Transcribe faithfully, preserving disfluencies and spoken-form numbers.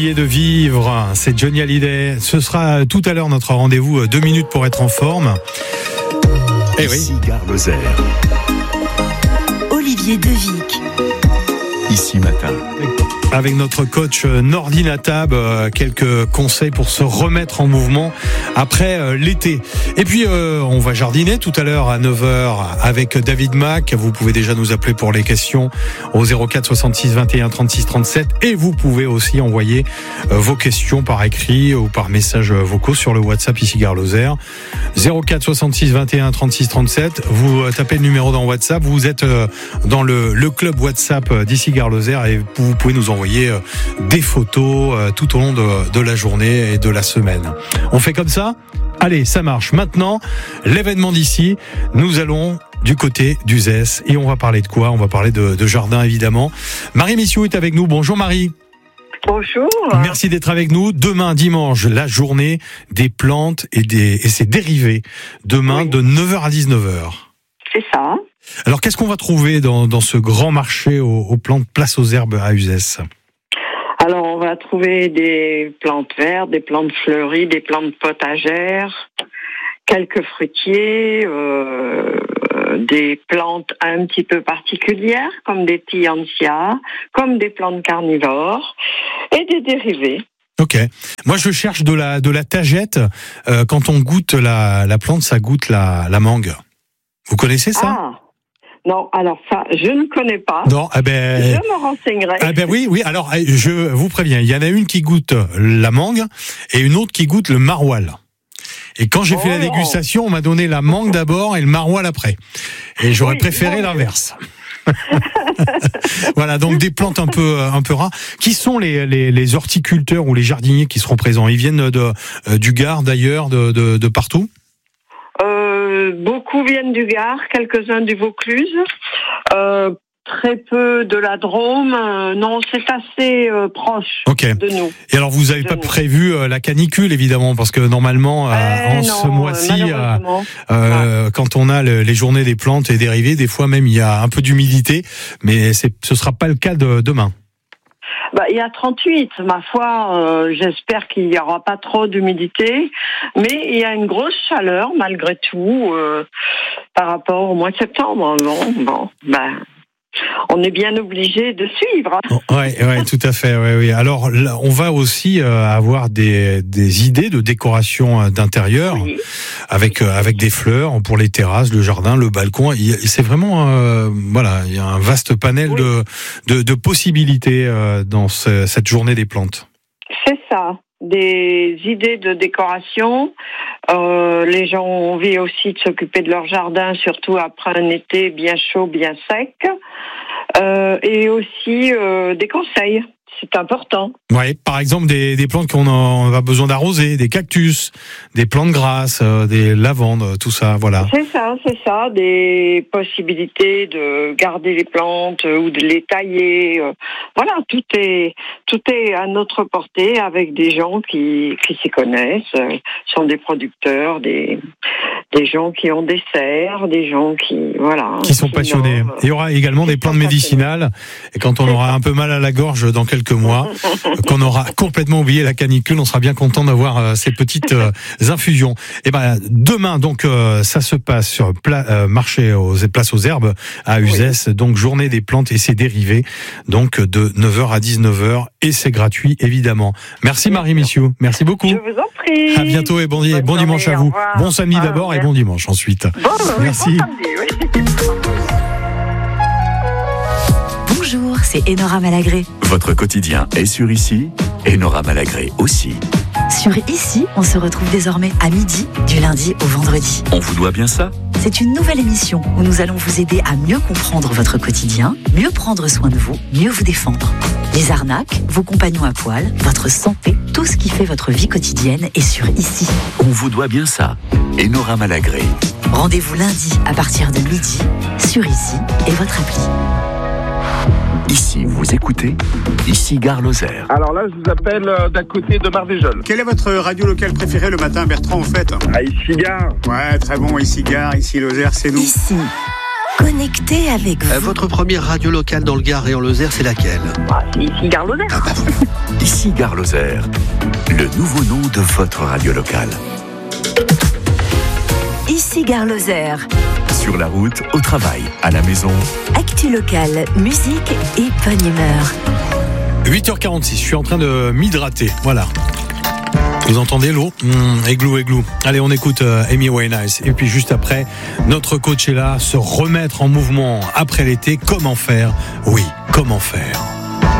Oubliez de vivre, c'est Johnny Hallyday. Ce sera tout à l'heure notre rendez-vous, deux minutes pour être en forme. Eh oui. Ici Gare Lozère. Olivier Devic. Ici Matin. Avec notre coach Nordine Atab, euh, quelques conseils pour se remettre en mouvement après euh, l'été. Et puis euh, on va jardiner tout à l'heure à neuf heures avec David Mac. Vous pouvez déjà nous appeler pour les questions au zéro quatre soixante-six vingt et un trente-six trente-sept et vous pouvez aussi envoyer euh, vos questions par écrit ou par messages vocaux sur le WhatsApp ici Gare Lozère. zéro quatre soixante-six vingt et un trente-six trente-sept. Vous euh, tapez le numéro dans WhatsApp. Vous êtes euh, dans le, le club WhatsApp d'ici Gare Lozère et vous pouvez nous envoyer envoyer des photos tout au long de, de la journée et de la semaine. On fait comme ça ? Allez, ça marche. Maintenant, l'événement d'ici, nous allons du côté d'Uzès et on va parler de quoi ? On va parler de, de jardin évidemment. Marie Missiou est avec nous. Bonjour Marie. Bonjour. Merci d'être avec nous. Demain, dimanche, la journée des plantes et, des, et ses dérivés. Demain, oui. De neuf heures à dix-neuf heures. C'est ça. Alors, qu'est-ce qu'on va trouver dans, dans ce grand marché aux, aux plantes Place aux Herbes à Uzès ? Alors, on va trouver des plantes vertes, des plantes fleuries, des plantes potagères, quelques fruitiers, euh, des plantes un petit peu particulières, comme des tillandsias, comme des plantes carnivores, et des dérivés. Ok. Moi, je cherche de la, de la tagette. Euh, quand on goûte la, la plante, ça goûte la, la mangue. Vous connaissez ça ? Ah. Non, alors ça, je ne connais pas. Non, eh ben, je me renseignerai. Eh ben oui, oui. Alors, je vous préviens, il y en a une qui goûte la mangue et une autre qui goûte le maroilles. Et quand j'ai oh fait la dégustation, on m'a donné la mangue d'abord et le maroilles après. Et j'aurais oui, préféré bon. l'inverse. Voilà, donc des plantes un peu un peu rares. Qui sont les, les les horticulteurs ou les jardiniers qui seront présents ? Ils viennent de euh, du Gard, d'ailleurs, de de, de partout. Euh, beaucoup viennent du Gard, quelques-uns du Vaucluse, euh, très peu de la Drôme. Euh, non, c'est assez euh, proche okay. de nous. Et alors, vous n'avez pas nous. prévu euh, la canicule, évidemment, parce que normalement, euh, eh en non, ce mois-ci, euh, euh, ouais. quand on a le, les journées des plantes et dérivés, des fois même il y a un peu d'humidité, mais c'est, ce sera pas le cas de demain. Bah, il y a trente-huit, ma foi, euh, j'espère qu'il n'y aura pas trop d'humidité, mais il y a une grosse chaleur malgré tout euh, par rapport au mois de septembre. Bon, bon, bah, on est bien obligé de suivre. Oui, ouais, tout à fait. Ouais, ouais. Alors, là, on va aussi euh, avoir des, des idées de décoration d'intérieur oui. avec euh, avec des fleurs pour les terrasses, le jardin, le balcon. Il, c'est vraiment euh, voilà, il y a un vaste panel oui. de, de de possibilités euh, dans ce, cette journée des plantes. C'est ça. Des idées de décoration. Euh, les gens ont envie aussi de s'occuper de leur jardin, surtout après un été bien chaud, bien sec. Euh, et aussi euh, des conseils. C'est important. Oui, par exemple des, des plantes qu'on a, on a besoin d'arroser, des cactus, des plantes grasses, euh, des lavandes, tout ça, voilà. C'est ça, c'est ça, des possibilités de garder les plantes ou de les tailler. Euh, voilà, tout est tout est à notre portée avec des gens qui qui s'y connaissent, euh, sont des producteurs, des des gens qui ont des serres, des gens qui voilà, qui sont qui passionnés. Euh, Il y aura également des plantes médicinales. Et quand on c'est aura ça. un peu mal à la gorge dans quelques mois, qu'on aura complètement oublié la canicule, on sera bien content d'avoir euh, ces petites euh, infusions. Et ben demain donc euh, ça se passe sur pla- euh, marché aux Place aux Herbes à Uzès, oui. donc journée des plantes et ses dérivés, donc de neuf heures à dix-neuf heures et c'est gratuit évidemment. Merci oui, Marie Missiou, merci beaucoup. Je vous en prie. À bientôt et bon, bon dimanche à vous. Bon samedi ah, d'abord merci. Et bon dimanche ensuite. Bon, merci. Bon samedi, oui. Bonjour, c'est Enora Malagré. Votre quotidien est sur Ici, Enora Malagré aussi. Sur Ici, on se retrouve désormais à midi, du lundi au vendredi. On vous doit bien ça ? C'est une nouvelle émission où nous allons vous aider à mieux comprendre votre quotidien, mieux prendre soin de vous, mieux vous défendre. Les arnaques, vos compagnons à poil, votre santé, tout ce qui fait votre vie quotidienne est sur Ici. On vous doit bien ça. Enora Malagré. Rendez-vous lundi à partir de midi sur Ici et votre appli. Ici, vous écoutez Ici Gare Lozère. Alors là, je vous appelle euh, d'à côté de Marvejols. Quelle est votre radio locale préférée le matin, Bertrand, en fait ? Ah, Ici Gare. Ouais, très bon, Ici Gare, Ici Lozère, c'est nous. Ici, connecté avec vous. Euh, votre première radio locale dans le Gard et en Lozère, c'est laquelle ? Ah, c'est Ici Gare Lozère. Ah bah voilà. Ici Ici Gare Lozère, le nouveau nom de votre radio locale. Ici Gare Lozère. Sur la route, au travail, à la maison. Actu locale, musique et bonne humeur. huit heures quarante-six, je suis en train de m'hydrater, voilà. Vous entendez l'eau mmh, Églou, églou. Allez, on écoute euh, Amy Winehouse. Et puis juste après, notre coach est là, se remettre en mouvement après l'été. Comment faire ? Oui, comment faire ?